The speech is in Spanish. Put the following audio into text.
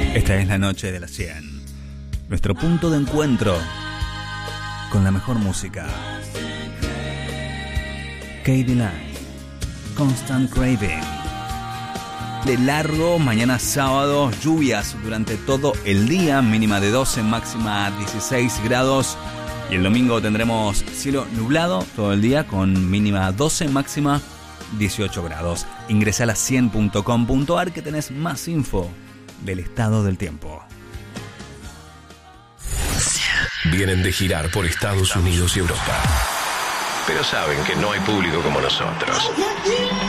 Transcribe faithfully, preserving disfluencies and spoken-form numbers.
Esta es la noche de las cien. Nuestro punto de encuentro con la mejor música. Katy Lang, Constant Craving. De largo, mañana sábado, lluvias durante todo el día, mínima de doce, máxima dieciséis grados. Y el domingo tendremos cielo nublado todo el día con mínima doce, máxima dieciocho grados. Ingresá a la cien punto com punto a r que tenés más info del estado del tiempo. Vienen de girar por Estados Unidos y Europa, pero saben que no hay público como nosotros.